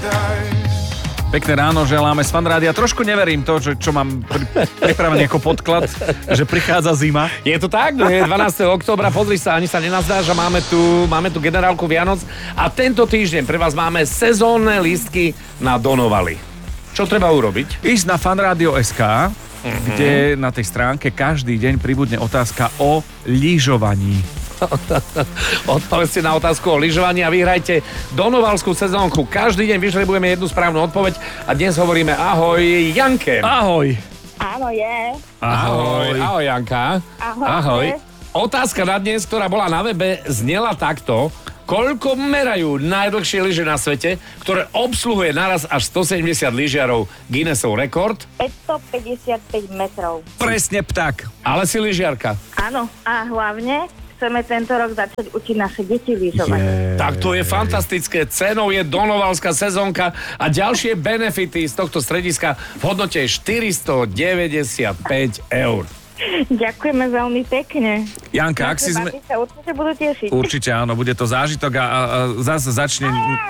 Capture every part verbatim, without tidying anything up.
Pekné ráno želáme z Fanrádia. Trošku neverím to, že čo mám pri, pripravený ako podklad, že prichádza zima. Je to tak? Je dvanásteho októbra, pozri sa, ani sa nenazdá, že máme tu, máme tu generálku Vianoc a tento týždeň pre vás máme sezónne lístky na Donovali. Čo treba urobiť? Ísť na fanradio bodka es ká, mm-hmm. kde na tej stránke každý deň pribudne otázka o lyžovaní. Odpovedzte na otázku o lyžovaní a vyhrajte Donovalskú sezónku. Každý deň vyžrebujeme jednu správnu odpoveď a dnes hovoríme ahoj Janke. Ahoj. Áno, je. Ahoj. Ahoj Janka. Ahoj. Ahoj. Otázka na dnes, ktorá bola na webe, znela takto. Koľko merajú najdlhšie lyže na svete, ktoré obsluhuje naraz až stosedemdesiat lyžiarov? Guinnessov rekord? päťstopäťdesiatpäť metrov. Presne pták. Ale si lyžiarka. Áno, a hlavne chceme tento rok začať učiť naše deti lyžovať. Yeah. Tak to je fantastické. Cenou je Donovalská sezónka a ďalšie benefity z tohto strediska v hodnote štyristodeväťdesiatpäť eur. Ďakujeme veľmi pekne. Janka, ak si sme... sa určite budú tešiť. Určite áno, bude to zážitok a, a, a zase začne...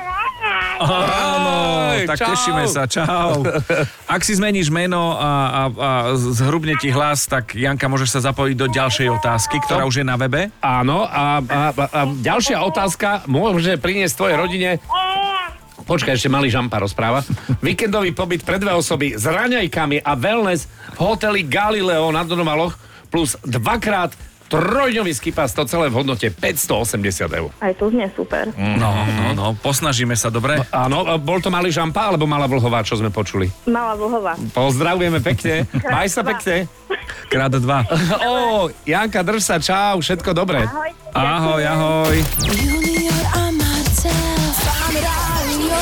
Áno, tak čau. Tešíme sa, čau. Ak si zmeníš meno a, a, a zhrubne ti hlas, tak Janka, môžeš sa zapojiť do ďalšej otázky, ktorá už je na webe. Áno, a, a, a ďalšia otázka môže priniesť tvojej rodine... Počkaj, ešte malý Žampa rozpráva. Víkendový pobyt pre dve osoby s raňajkami a wellness v hoteli Galileo na Donovaloch plus dvakrát trojdňový skipas, to celé v hodnote päťstoosemdesiat eur. Aj to znie super. No, no, no, posnažíme sa, dobre? Áno, bol to malý Žampa alebo malá Vlhová, čo sme počuli? Malá Vlhová. Pozdravujeme pekne. Maj sa pekne. Krát dva. Ó, Janka, drž sa, čau, všetko dobré. Ahoj. Ahoj, ahoj. Junior a Marcel, Fan Rádio.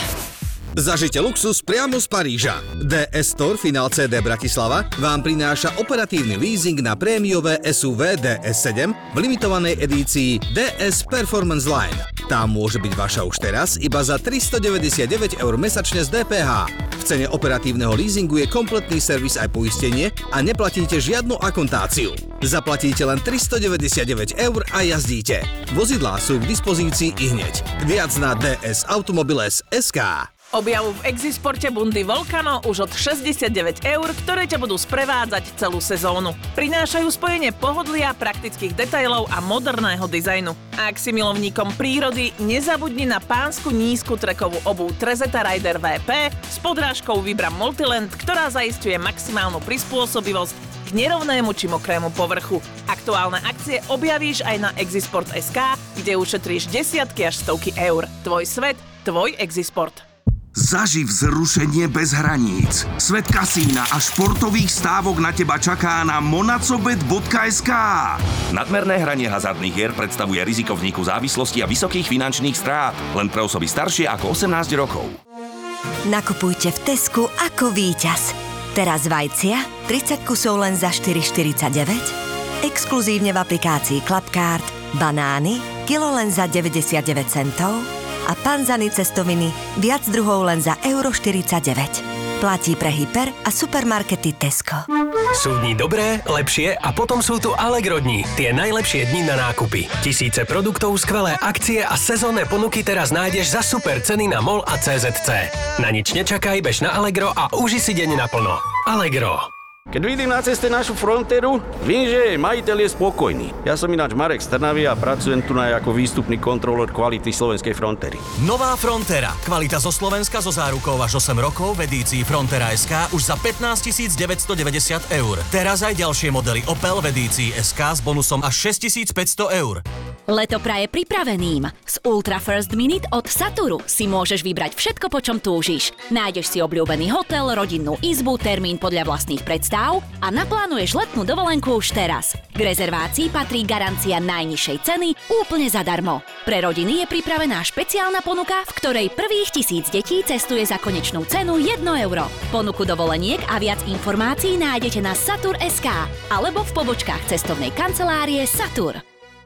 Zažite luxus priamo z Paríža. dé es Store Final cé dé Bratislava vám prináša operatívny leasing na prémiové es ú vé dé es sedem v limitovanej edícii dé es Performance Line. Tá môže byť vaša už teraz iba za tristodeväťdesiatdeväť eur mesačne z dé pé há. V cene operatívneho leasingu je kompletný servis aj poistenie a neplatíte žiadnu akontáciu. Zaplatíte len tristodeväťdesiatdeväť eur a jazdíte. Vozidlá sú k dispozícii ihneď. Viac na dé es Automobiles bodka es ká. Objav v Exisporte bundy Volcano už od šesťdesiatdeväť eur, ktoré ťa budú sprevádzať celú sezónu. Prinášajú spojenie pohodlia, praktických detailov a moderného dizajnu. A ak si milovníkom prírody, nezabudni na pánsku nízku trekovú obuv Trezeta Rider vé pé s podrážkou Vibram Multiland, ktorá zaisťuje maximálnu prispôsobivosť k nerovnému či mokrému povrchu. Aktuálne akcie objavíš aj na Exisport bodka es ká, kde ušetríš desiatky až stovky eur. Tvoj svet, tvoj Exisport. Zaživ vzrušenie bez hraníc. Svet kasína a športových stávok na teba čaká na monacobet bodka es ká. Nadmerné hranie hazardných hier predstavuje riziko vzniku závislosti a vysokých finančných strát. Len pre osoby staršie ako osemnásť rokov. Nakupujte v Tesku ako víťaz. Teraz vajcia, tridsať kusov len za štyri štyridsaťdeväť. Exkluzívne v aplikácii Clubcard, banány, kilo len za deväťdesiatdeväť centov. A panzany cestoviny viac druhov len za euro štyridsaťdeväť. Platí pre hyper a supermarkety Tesco. Sú dni dobré, lepšie a potom sú tu Allegro dni. Tie najlepšie dni na nákupy. Tisíce produktov, skvelé akcie a sezónne ponuky teraz nájdeš za super ceny na MOL a cé zet cé. Na nič nečakaj, bež na Allegro a uži si deň naplno. Allegro. Keď vidím na ceste našu Fronteru, viem, že majiteľ je spokojný. Ja som ináč Marek z Trnavy a pracujem tu na ako výstupný kontrolór kvality slovenskej Frontery. Nová Frontera. Kvalita zo Slovenska so zárukou až osem rokov v edícii Frontera bodka es ká už za pätnásťtisícdeväťstodeväťdesiat eur. Teraz aj ďalšie modely Opel v edícii es ká s bonusom až šesťtisícpäťsto eur. Leto praje pripraveným. Z Ultra First Minute od Saturu si môžeš vybrať všetko, po čom túžiš. Nájdeš si obľúbený hotel, rodinnú izbu, termín podľa vlastných predstav a naplánuješ letnú dovolenku už teraz. K rezervácii patrí garancia najnižšej ceny úplne zadarmo. Pre rodiny je pripravená špeciálna ponuka, v ktorej prvých tisíc detí cestuje za konečnú cenu jedno euro. Ponuku dovoleniek a viac informácií nájdete na satur bodka es ká alebo v pobočkách cestovnej kancelárie Satur.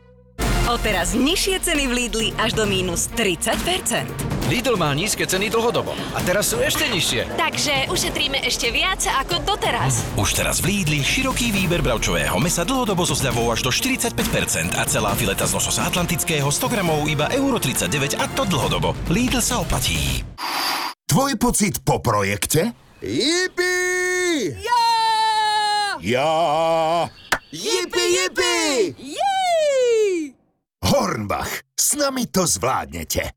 Odteraz nižšie ceny v Lidli až do mínus tridsať percent. Lidl má nízke ceny dlhodobo a teraz sú ešte nižšie. Takže ušetríme ešte viac ako doteraz. Už teraz v Lidli široký výber bravčového mäsa dlhodobo so zľavou až do štyridsaťpäť percent a celá fileta z lososa atlantického sto gramov iba euro tridsaťdeväť a to dlhodobo. Lidl sa oplatí. tvoj pocit po projekte? Jipi! Ja! Ja! Jipi, jipi! Jej! Hornbach, s nami to zvládnete.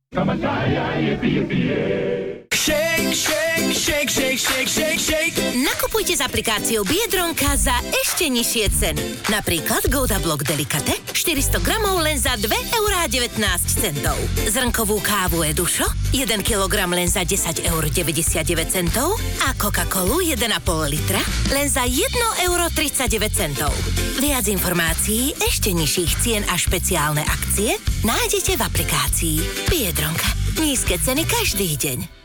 Shake, shake, shake, shake, shake, shake, shake. Nakupujte s aplikáciou Biedronka za ešte nižšie ceny. Napríklad Gouda Block Delicate štyristo gramov len za dve eurá devätnásť centov. Zrnkovú kávu Edušo jeden kilogram len za desať eur deväťdesiatdeväť centov a Coca-Colu jeden a pol litra len za jeden euro tridsaťdeväť centov. Viac informácií, ešte nižších cien a špeciálne akcie nájdete v aplikácii Biedronka. Nízke ceny každý deň.